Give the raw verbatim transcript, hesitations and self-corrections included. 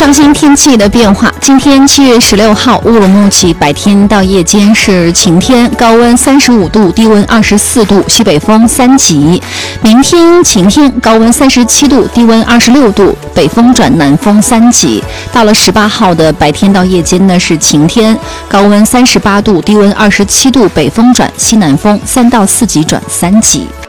上新天气的变化，今天七月十六号乌鲁木齐白天到夜间是晴天，高温三十五度，低温二十四度，西北风三级。明天晴天，高温三十七度，低温二十六度，北风转南风三级。到了十八号的白天到夜间呢是晴天，高温三十八度，低温二十七度，北风转西南风三到四级转三级。